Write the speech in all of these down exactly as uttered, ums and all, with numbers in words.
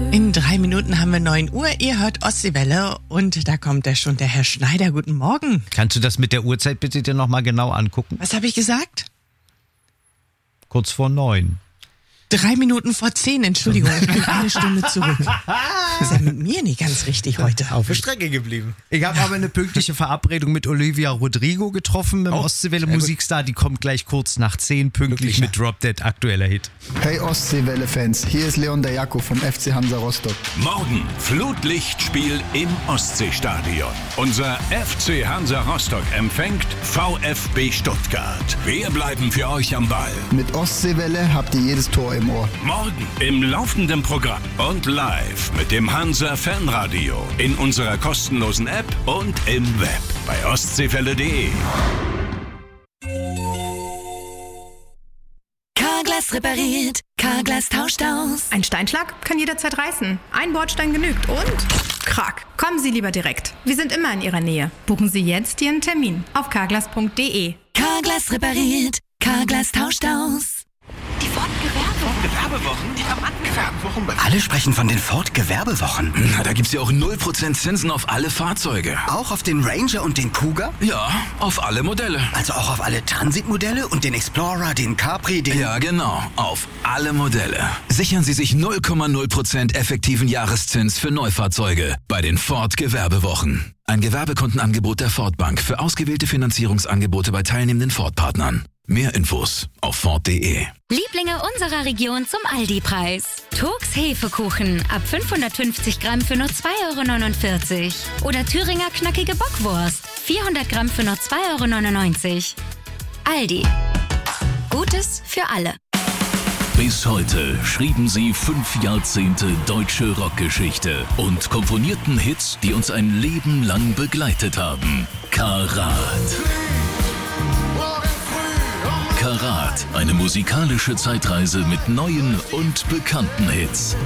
In drei Minuten haben wir neun Uhr. Ihr hört Ostseewelle und da kommt ja schon der Herr Schneider. Guten Morgen. Kannst du das mit der Uhrzeit bitte dir nochmal genau angucken? Was habe ich gesagt? Kurz vor neun. Drei Minuten vor zehn, Entschuldigung, ich bin eine Stunde zurück. Das ist ja mit mir nicht ganz richtig heute. Auf der Strecke geblieben. Ich habe aber eine pünktliche Verabredung mit Olivia Rodrigo getroffen, mit dem oh, Ostseewelle Musikstar. Die kommt gleich kurz nach zehn, pünktlich mit Drop Dead, aktueller Hit. Hey Ostseewelle-Fans, hier ist Leon der Jakob vom F C Hansa Rostock. Morgen Flutlichtspiel im Ostseestadion. Unser F C Hansa Rostock empfängt VfB Stuttgart. Wir bleiben für euch am Ball. Mit Ostseewelle habt ihr jedes Tor im Ohr. Morgen im laufenden Programm und live mit dem Hansa Fanradio in unserer kostenlosen App und im Web bei ostseewelle punkt de. Carglass repariert, Carglass tauscht aus. Ein Steinschlag kann jederzeit reißen. Ein Bordstein genügt und Krack. Kommen Sie lieber direkt. Wir sind immer in Ihrer Nähe. Buchen Sie jetzt Ihren Termin auf carglass punkt de. Carglass repariert, Carglass tauscht aus. Die Ford-Gewerbewochen. Gewerbewochen? Die haben Gewerbewochen. Alle sprechen von den Ford-Gewerbewochen. Na, da gibt's ja auch null Prozent Zinsen auf alle Fahrzeuge. Auch auf den Ranger und den Cougar? Ja, auf alle Modelle. Also auch auf alle Transit-Modelle und den Explorer, den Capri, den... Ja, genau. Auf alle Modelle. Sichern Sie sich null Komma null Prozent effektiven Jahreszins für Neufahrzeuge bei den Ford-Gewerbewochen. Ein Gewerbekundenangebot der Ford Bank für ausgewählte Finanzierungsangebote bei teilnehmenden Ford-Partnern. Mehr Infos auf ford punkt de. Lieblinge unserer Region zum Aldi-Preis. Turks Hefekuchen ab fünfhundertfünfzig Gramm für nur zwei Euro neunundvierzig. Oder Thüringer knackige Bockwurst, vierhundert Gramm für nur zwei Euro neunundneunzig. Aldi. Gutes für alle. Bis heute schrieben sie fünf Jahrzehnte deutsche Rockgeschichte und komponierten Hits, die uns ein Leben lang begleitet haben. Karat. Karat, eine musikalische Zeitreise mit neuen und bekannten Hits.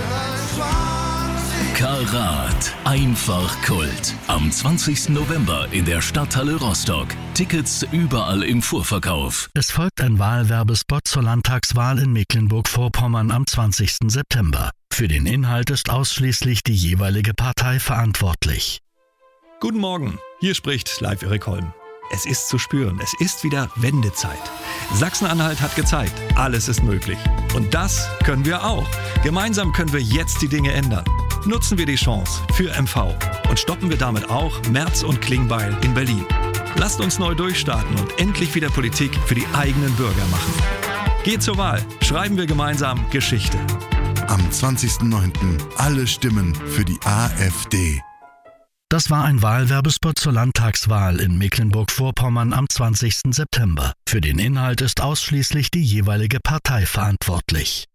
Karat, einfach Kult. Am zwanzigsten November in der Stadthalle Rostock. Tickets überall im Vorverkauf. Es folgt ein Wahlwerbespot zur Landtagswahl in Mecklenburg-Vorpommern am zwanzigsten September. Für den Inhalt ist ausschließlich die jeweilige Partei verantwortlich. Guten Morgen, hier spricht Live Erik Holm. Es ist zu spüren, es ist wieder Wendezeit. Sachsen-Anhalt hat gezeigt, alles ist möglich. Und das können wir auch. Gemeinsam können wir jetzt die Dinge ändern. Nutzen wir die Chance für M V und stoppen wir damit auch Merz und Klingbeil in Berlin. Lasst uns neu durchstarten und endlich wieder Politik für die eigenen Bürger machen. Geht zur Wahl, schreiben wir gemeinsam Geschichte. Am zwanzigsten neunten alle Stimmen für die AfD. Das war ein Wahlwerbespot zur Landtagswahl in Mecklenburg-Vorpommern am zwanzigsten September. Für den Inhalt ist ausschließlich die jeweilige Partei verantwortlich.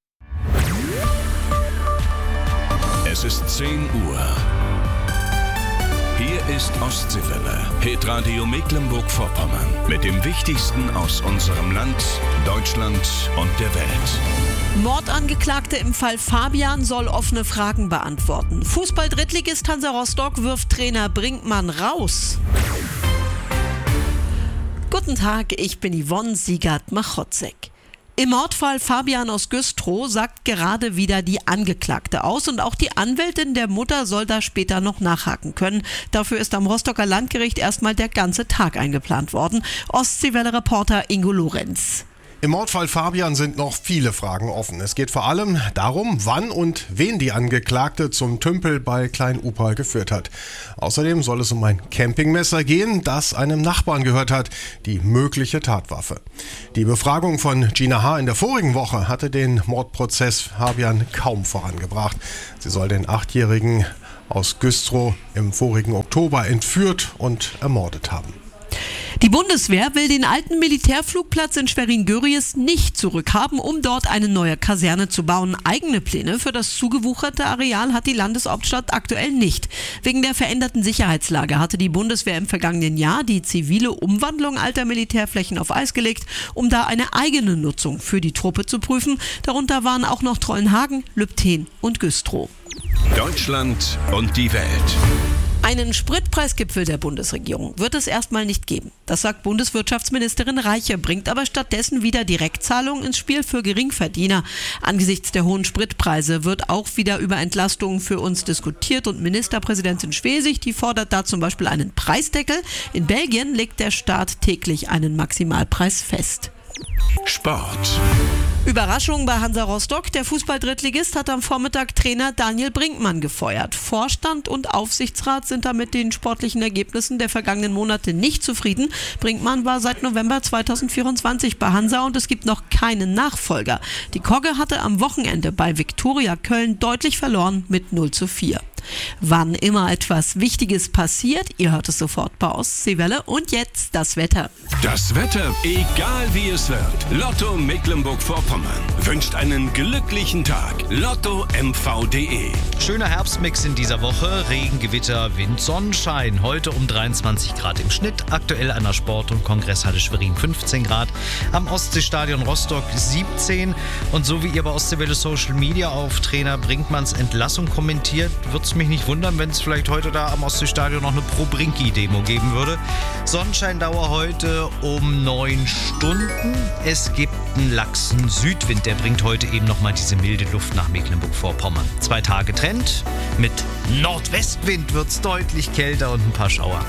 Es ist zehn Uhr. Hier ist Ostseewelle, Hitradio Mecklenburg-Vorpommern. Mit dem Wichtigsten aus unserem Land, Deutschland und der Welt. Mordangeklagte im Fall Fabian soll offene Fragen beantworten. Fußball-Drittligist Hansa Rostock wirft Trainer Brinkmann raus. Guten Tag, ich bin Yvonne Siegert-Machotzek. Im Mordfall Fabian aus Güstrow sagt gerade wieder die Angeklagte aus und auch die Anwältin der Mutter soll da später noch nachhaken können. Dafür ist am Rostocker Landgericht erstmal der ganze Tag eingeplant worden. Ostseewelle-Reporter Ingo Lorenz. Im Mordfall Fabian sind noch viele Fragen offen. Es geht vor allem darum, wann und wen die Angeklagte zum Tümpel bei Klein-Upal geführt hat. Außerdem soll es um ein Campingmesser gehen, das einem Nachbarn gehört hat, die mögliche Tatwaffe. Die Befragung von Gina H. in der vorigen Woche hatte den Mordprozess Fabian kaum vorangebracht. Sie soll den Achtjährigen aus Güstrow im vorigen Oktober entführt und ermordet haben. Die Bundeswehr will den alten Militärflugplatz in Schwerin-Göries nicht zurückhaben, um dort eine neue Kaserne zu bauen. Eigene Pläne für das zugewucherte Areal hat die Landeshauptstadt aktuell nicht. Wegen der veränderten Sicherheitslage hatte die Bundeswehr im vergangenen Jahr die zivile Umwandlung alter Militärflächen auf Eis gelegt, um da eine eigene Nutzung für die Truppe zu prüfen. Darunter waren auch noch Trollenhagen, Lübten und Güstrow. Deutschland und die Welt. Einen Spritpreisgipfel der Bundesregierung wird es erstmal nicht geben. Das sagt Bundeswirtschaftsministerin Reiche, bringt aber stattdessen wieder Direktzahlungen ins Spiel für Geringverdiener. Angesichts der hohen Spritpreise wird auch wieder über Entlastungen für uns diskutiert und Ministerpräsidentin Schwesig, die fordert da zum Beispiel einen Preisdeckel. In Belgien legt der Staat täglich einen Maximalpreis fest. Sport. Überraschung bei Hansa Rostock. Der Fußball-Drittligist hat am Vormittag Trainer Daniel Brinkmann gefeuert. Vorstand und Aufsichtsrat sind da mit den sportlichen Ergebnissen der vergangenen Monate nicht zufrieden. Brinkmann war seit November zweitausendvierundzwanzig bei Hansa und es gibt noch keinen Nachfolger. Die Kogge hatte am Wochenende bei Viktoria Köln deutlich verloren mit null zu vier. Wann immer etwas Wichtiges passiert, ihr hört es sofort bei Ostseewelle. Und jetzt das Wetter. Das Wetter, egal wie es wird. Lotto Mecklenburg-Vorpommern wünscht einen glücklichen Tag. Lotto M V punkt de. Schöner Herbstmix in dieser Woche. Regen, Gewitter, Wind, Sonnenschein. Heute um dreiundzwanzig Grad im Schnitt. Aktuell an der Sport- und Kongresshalle Schwerin fünfzehn Grad. Am Ostseestadion Rostock siebzehn. Und so wie ihr bei Ostseewelle Social Media auf Trainer Brinkmanns Entlassung kommentiert, wird es mich nicht wundern, wenn es vielleicht heute da am Ostseestadion noch eine Pro-Brinki-Demo geben würde. Sonnenscheindauer heute um neun Stunden. Es gibt einen laxen Südwind, der bringt heute eben nochmal diese milde Luft nach Mecklenburg-Vorpommern. Zwei Tage Trend. Mit Nordwestwind wird es deutlich kälter und ein paar Schauer.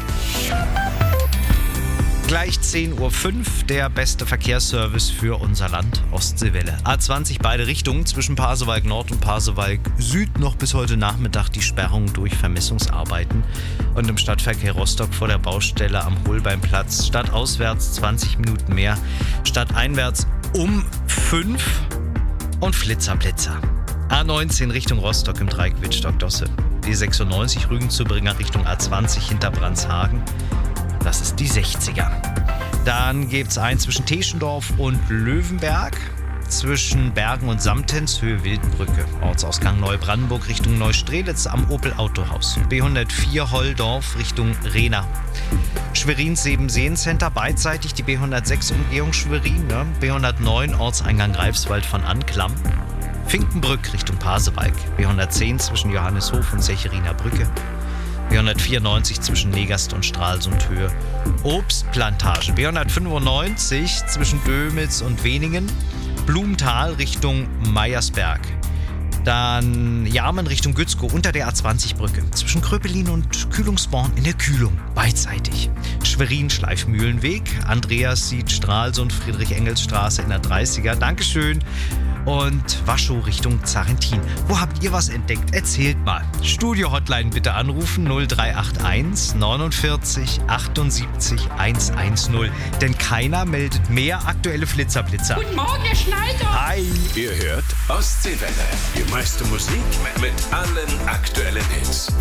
Gleich zehn Uhr fünf, der beste Verkehrsservice für unser Land, Ostseewelle. A zwanzig beide Richtungen, zwischen Pasewalk Nord und Pasewalk Süd noch bis heute Nachmittag die Sperrung durch Vermessungsarbeiten. Und im Stadtverkehr Rostock vor der Baustelle am Holbeinplatz stadtauswärts zwanzig Minuten mehr, stadteinwärts um fünf und Flitzerblitzer. A neunzehn Richtung Rostock im Dreieck Wittstock-Dosse. B sechsundneunzig Rügen-Zubringer Richtung A zwanzig hinter Brandshagen. Das ist die sechziger. Dann gibt es einen zwischen Teschendorf und Löwenberg, zwischen Bergen und Samtens, Höhe Wildenbrücke. Ortsausgang Neubrandenburg Richtung Neustrelitz am Opel Autohaus. B hundertvier Holldorf Richtung Rehna. Schwerins Siebenseencenter beidseitig die B hundertsechs Umgehung Schwerin. Ne? B hundertneun Ortseingang Greifswald von Anklam. Finkenbrück Richtung Pasewalk. B hundertzehn zwischen Johannishof und Secheriner Brücke. B hundertvierundneunzig zwischen Negast und Stralsund Höhe. Obstplantage B hundertfünfundneunzig zwischen Dömitz und Weningen. Blumenthal Richtung Meiersberg. Dann Jarmen Richtung Gützkow unter der A zwanzig Brücke. Zwischen Kröpelin und Kühlungsborn in der Kühlung. Beidseitig. Schwerin Schleifmühlenweg. Andreas sieht Stralsund Friedrich-Engels-Straße in der dreißiger. Dankeschön. Und Waschow Richtung Zarentin. Wo habt ihr was entdeckt? Erzählt mal. Studio-Hotline bitte anrufen null drei acht eins neunundvierzig achtundsiebzig hundertzehn. Denn keiner meldet mehr aktuelle Flitzerblitzer. Guten Morgen, Herr Schneider. Hi. Ihr hört Ostseewelle. Die meiste Musik mit allen aktuellen Hits.